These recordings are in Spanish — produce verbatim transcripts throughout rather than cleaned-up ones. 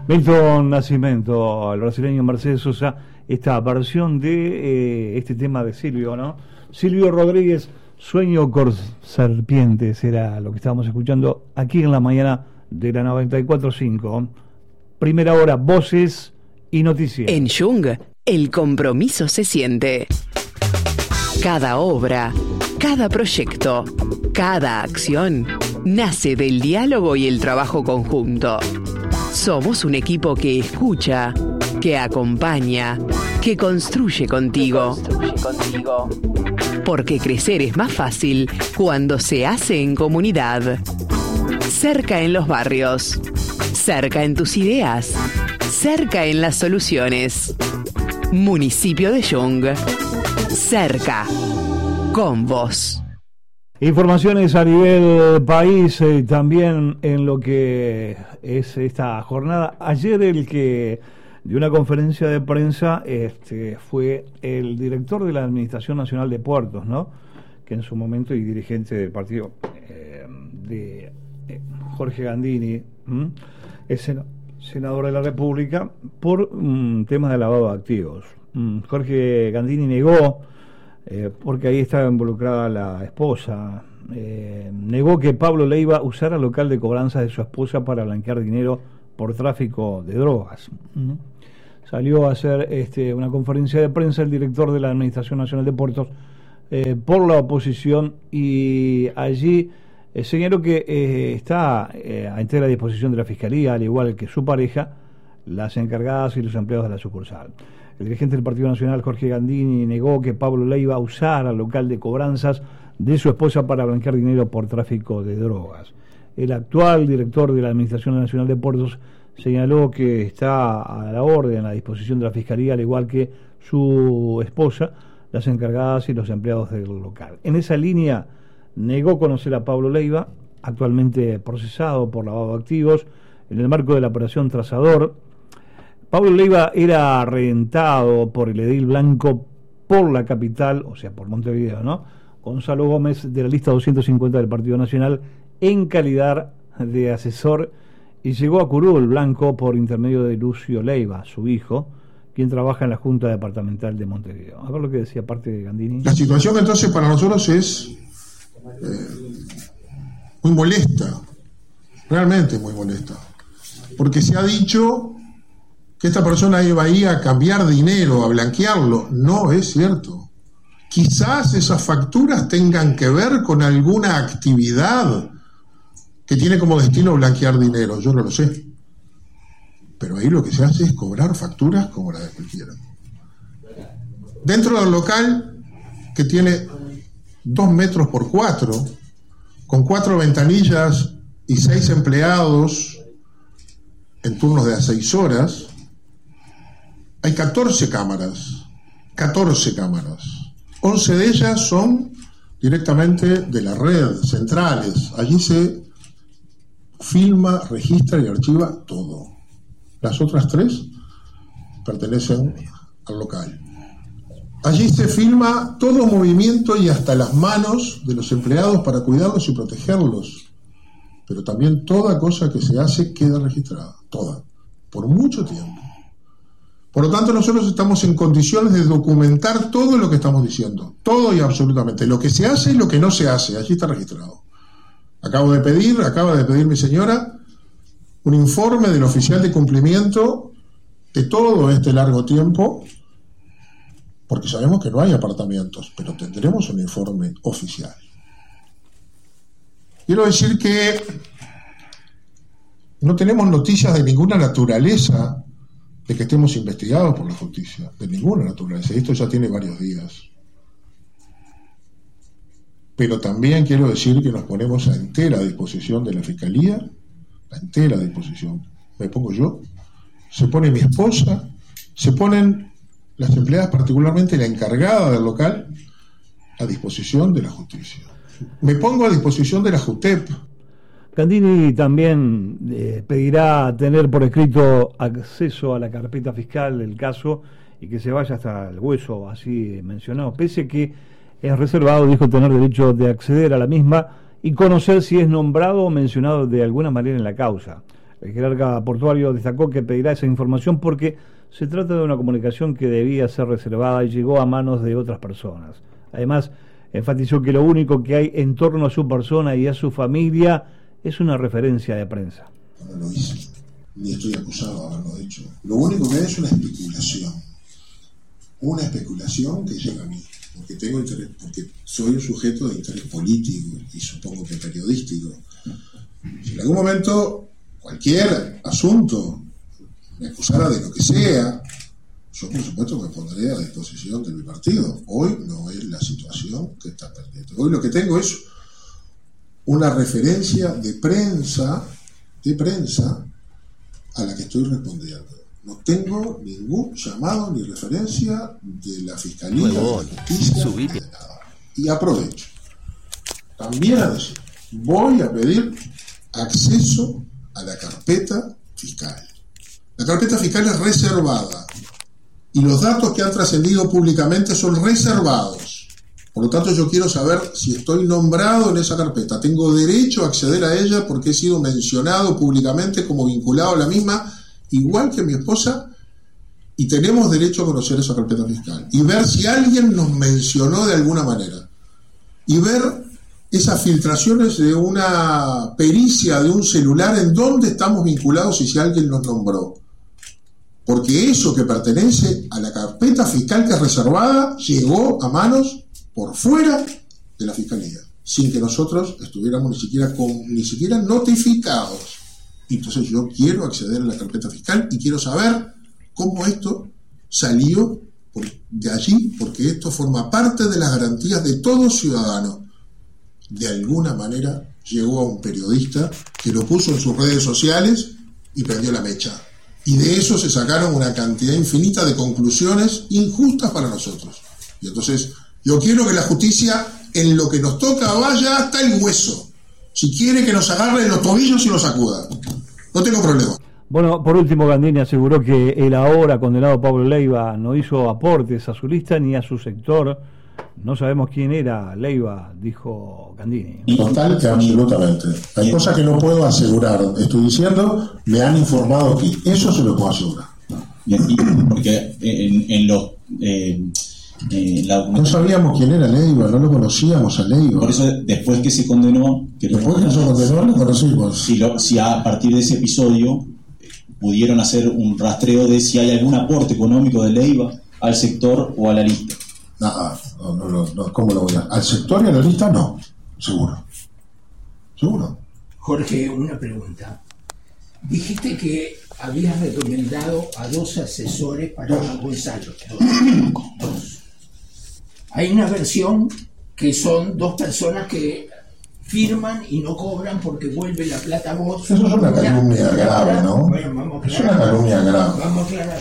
Milton Nascimento, el brasileño Mercedes Sosa, esta versión de eh, este tema de Silvio, ¿no? Silvio Rodríguez, Sueño con Serpientes, era lo que estábamos escuchando aquí en la mañana de la noventa y cuatro punto cinco. Primera hora, voces y noticias. En Jung, el compromiso se siente. Cada obra, cada proyecto, cada acción nace del diálogo y el trabajo conjunto. Somos un equipo que escucha, que acompaña, que construye contigo. Construye contigo. Porque crecer es más fácil cuando se hace en comunidad. Cerca en los barrios, cerca en tus ideas, cerca en las soluciones. Municipio de Jung, cerca, con vos. Informaciones a nivel país, eh, también en lo que es esta jornada. Ayer el que dio una conferencia de prensa este, fue el director de la Administración Nacional de Puertos, ¿no? Que en su momento y dirigente del partido eh, de eh, Jorge Gandini, ¿m? es sen- senador de la República por um, temas de lavado de activos. Um, Jorge Gandini negó, Eh, porque ahí estaba involucrada la esposa, eh, negó que Pablo Leiva usara el local de cobranza de su esposa para blanquear dinero por tráfico de drogas. Uh-huh. Salió a hacer este, una conferencia de prensa el director de la Administración Nacional de Puertos eh, por la oposición, y allí eh, señaló que eh, está eh, a entera disposición de la Fiscalía, al igual que su pareja, las encargadas y los empleados de la sucursal. El dirigente del Partido Nacional, Jorge Gandini, negó que Pablo Leiva usara el local de cobranzas de su esposa para blanquear dinero por tráfico de drogas. El actual director de la Administración Nacional de Puertos señaló que está a la orden, a la disposición de la Fiscalía, al igual que su esposa, las encargadas y los empleados del local. En esa línea, negó conocer a Pablo Leiva, actualmente procesado por lavado de activos, en el marco de la operación Trazador. Pablo Leiva era rentado por el edil blanco por la capital, o sea, por Montevideo, ¿no? Gonzalo Gómez, de la lista doscientos cincuenta del Partido Nacional, en calidad de asesor, y llegó a Curul Blanco por intermedio de Lucio Leiva, su hijo, quien trabaja en la Junta Departamental de Montevideo. A ver lo que decía parte de Gandini. La situación entonces para nosotros es eh, muy molesta, realmente muy molesta, porque se ha dicho que esta persona iba ahí a cambiar dinero, a blanquearlo. No es cierto. Quizás esas facturas tengan que ver con alguna actividad que tiene como destino blanquear dinero, yo no lo sé. Pero ahí lo que se hace es cobrar facturas como la de cualquiera. Dentro del local, que tiene dos metros por cuatro, con cuatro ventanillas y seis empleados en turnos de a seis horas, hay catorce cámaras, catorce cámaras. once de ellas son directamente de la red, centrales. Allí se filma, registra y archiva todo. Las otras tres pertenecen al local. Allí se filma todo movimiento y hasta las manos de los empleados para cuidarlos y protegerlos. Pero también toda cosa que se hace queda registrada, toda, por mucho tiempo. Por lo tanto, nosotros estamos en condiciones de documentar todo lo que estamos diciendo, todo y absolutamente, lo que se hace y lo que no se hace, allí está registrado. Acabo de pedir, acaba de pedir mi señora, un informe del oficial de cumplimiento de todo este largo tiempo, porque sabemos que no hay apartamentos, pero tendremos un informe oficial. Quiero decir que no tenemos noticias de ninguna naturaleza de que estemos investigados por la justicia, de ninguna naturaleza. Esto ya tiene varios días. Pero también quiero decir que nos ponemos a entera disposición de la Fiscalía, a entera disposición. Me pongo yo, se pone mi esposa, se ponen las empleadas, particularmente la encargada del local, a disposición de la justicia. Me pongo a disposición de la JUTEP. Gandini también eh, pedirá tener por escrito acceso a la carpeta fiscal del caso y que se vaya hasta el hueso, así mencionado, pese que es reservado, dijo tener derecho de acceder a la misma y conocer si es nombrado o mencionado de alguna manera en la causa. El jerarca portuario destacó que pedirá esa información porque se trata de una comunicación que debía ser reservada y llegó a manos de otras personas. Además, enfatizó que lo único que hay en torno a su persona y a su familia es una referencia de prensa. No lo hice, ni estoy acusado de haberlo hecho. Lo único que hay es una especulación. Una especulación que llega a mí, porque tengo interés, porque soy un sujeto de interés político y supongo que periodístico. Si en algún momento cualquier asunto me acusara de lo que sea, yo por supuesto me pondré a disposición de mi partido. Hoy no es la situación que está perdiendo. Hoy lo que tengo es una referencia de prensa, de prensa a la que estoy respondiendo. No tengo ningún llamado ni referencia de la Fiscalía, de la Justicia, de nada. Y aprovecho también a decir, voy a pedir acceso a la carpeta fiscal. La carpeta fiscal es reservada y los datos que han trascendido públicamente son reservados. Por lo tanto, yo quiero saber si estoy nombrado en esa carpeta. Tengo derecho a acceder a ella porque he sido mencionado públicamente como vinculado a la misma, igual que mi esposa, y tenemos derecho a conocer esa carpeta fiscal y ver si alguien nos mencionó de alguna manera y ver esas filtraciones de una pericia de un celular en dónde estamos vinculados y si alguien nos nombró. Porque eso que pertenece a la carpeta fiscal que es reservada llegó a manos por fuera de la Fiscalía, sin que nosotros estuviéramos ni siquiera, con, ni siquiera notificados. Entonces yo quiero acceder a la carpeta fiscal y quiero saber cómo esto salió por, de allí, porque esto forma parte de las garantías de todo ciudadano. De alguna manera llegó a un periodista que lo puso en sus redes sociales y prendió la mecha. Y de eso se sacaron una cantidad infinita de conclusiones injustas para nosotros. Y entonces yo quiero que la justicia, en lo que nos toca, vaya hasta el hueso. Si quiere que nos agarre los tobillos y los sacuda. No tengo problema. Bueno, por último, Gandini aseguró que el ahora condenado Pablo Leiva no hizo aportes a su lista ni a su sector. No sabemos quién era Leiva, dijo Gandini. Total que absolutamente. Hay cosas que no puedo asegurar. Estoy diciendo, me han informado que eso se lo puedo asegurar. Porque en, en los... Eh, Eh, la no sabíamos quién era Leiva, no lo conocíamos a Leiva. Por eso después que se condenó, que después que se condenó lo conocimos. Si, lo, si a partir de ese episodio pudieron hacer un rastreo de si hay algún aporte económico de Leiva al sector o a la lista. Nah, no, no, no, no, ¿cómo lo voy a? Al sector y a la lista no, seguro. Seguro. Jorge, una pregunta. Dijiste que habías recomendado a dos asesores para Gonzalo. Dos. dos. Hay una versión que son dos personas que firman y no cobran porque vuelve la plata a vos. Eso es una calumnia grave, ¿no? Bueno, vamos a es una calumnia grave. Vamos a aclarar.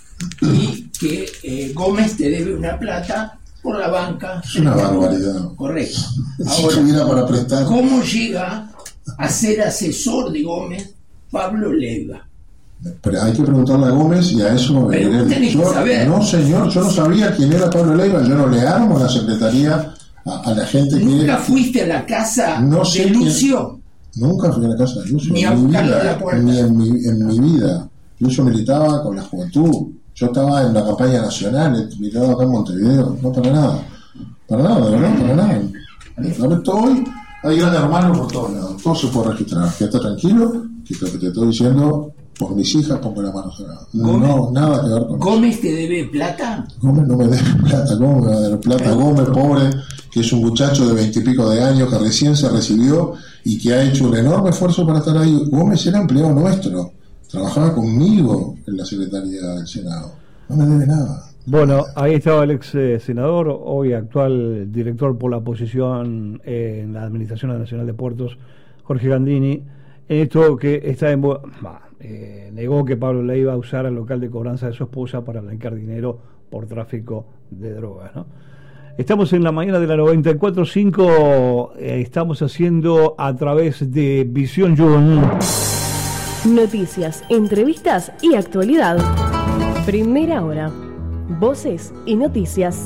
Y que eh, Gómez te debe una plata por la banca. Es una barbaridad. Correcto. Ahora, si tuviera para prestar. ¿Cómo llega a ser asesor de Gómez Pablo Leiva? Pero hay que preguntarle a Gómez y a eso Pero me tenés que saber. No, señor, yo no sabía quién era Pablo Leiva. Yo no le armo a la secretaría a, a la gente que... ¿Nunca fuiste a la casa no sé de Lucio? Quién... Nunca fui a la casa de Lucio. Ni a en mi buscarlo vida, a la puerta. Ni en mi, en mi vida. Lucio militaba con la juventud. Yo estaba en la campaña nacional, militaba acá en Montevideo. No, para nada. Para nada, de verdad, para nada. Realmente hoy hay gran hermano por todos lados. Todo se puede registrar. Quédate tranquilo, que lo que te estoy diciendo... Por mis hijas pongo la mano cerrada. No, nada que ver con ¿Gómez eso. te debe plata? Gómez no me debe plata. ¿Cómo me va a dar plata? Gómez, pobre, que es un muchacho de veintipico de años que recién se recibió y que ha hecho un enorme esfuerzo para estar ahí. Gómez era empleado nuestro. Trabajaba conmigo en la Secretaría del Senado. No me debe nada. Bueno, ahí estaba el ex eh, senador, hoy actual director por la oposición eh, en la Administración Nacional de Puertos, Jorge Gandini. En esto que está en... Bah, eh, negó que Pablo Leiva usara el local de cobranza de su esposa para blanquear dinero por tráfico de drogas, ¿no? Estamos en la mañana de la noventa y cuatro punto cinco, eh, estamos haciendo a través de Visión Jun. Noticias, entrevistas y actualidad. Primera hora. Voces y noticias.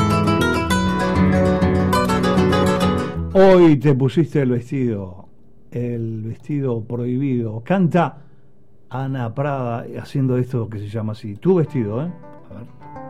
Hoy te pusiste el vestido El vestido prohibido. Canta Ana Prada haciendo esto que se llama así. Tu vestido, ¿eh? A ver.